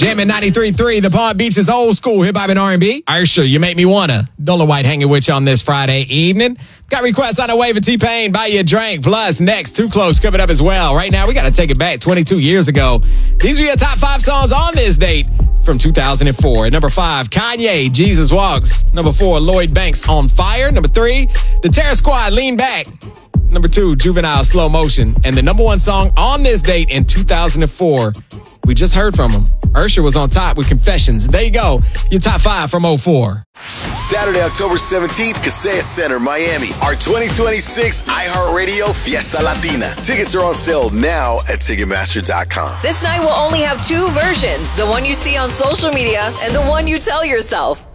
Jamming 93.3, the Palm Beach's old school hip-hop and R&B. Usher, You Make Me Wanna. Dola White hanging with you on this Friday evening. Got requests on the way for T-Pain, Buy You a Drink. Plus, next, Too Close coming up as well. Right now, we got to take it back 22 years ago. These are your top 5 songs on this date from 2004. At number 5, Kanye, Jesus Walks. Number 4, Lloyd Banks, On Fire. Number 3, The Terror Squad, Lean Back. Number 2, Juvenile, Slow Motion. And the number 1 song on this date in 2004, we just heard from him. Usher was on top with Confessions. There you go. Your top 5 from 04. Saturday, October 17th, Kaseya Center, Miami. Our 2026 iHeartRadio Fiesta Latina. Tickets are on sale now at Ticketmaster.com. This night will only have 2 versions. The one you see on social media and the one you tell yourself.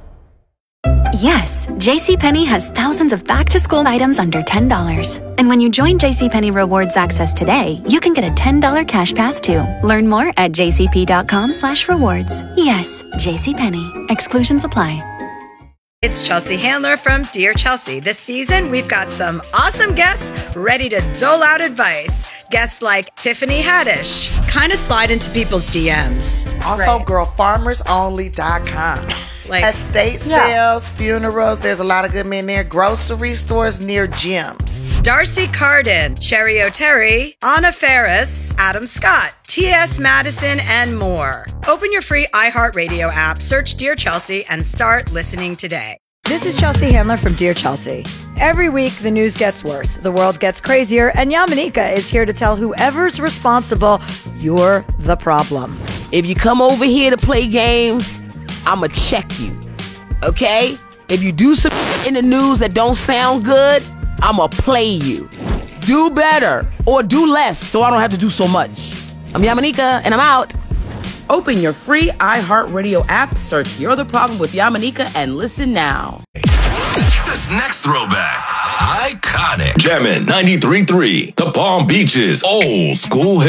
Yes, JCPenney has thousands of back-to-school items under $10. And when you join JCPenney Rewards Access today, you can get a $10 cash pass too. Learn more at jcp.com/rewards. Yes, JCPenney. Exclusions apply. It's Chelsea Handler from Dear Chelsea. This season, we've got some awesome guests ready to dole out advice. Guests like Tiffany Haddish. Kind of slide into people's DMs. Also, girlfarmersonly.com. Like estate sales, funerals, there's a lot of good men there. Grocery stores near gyms. Darcy Carden, Cherry O'Terry, Anna Ferris, Adam Scott, T.S. Madison, and more. Open your free iHeartRadio app, search Dear Chelsea, and start listening today. This is Chelsea Handler from Dear Chelsea. Every week, the news gets worse, the world gets crazier, and Yamanika is here to tell whoever's responsible, you're the problem. If you come over here to play games, I'ma check you, okay? If you do some in the news that don't sound good, I'ma play you. Do better or do less so I don't have to do so much. I'm Yamanika and I'm out. Open your free iHeartRadio app, search You're the Problem with Yamanika, and listen now. This next throwback, iconic. Jammin' 93.3, the Palm Beach's old school hip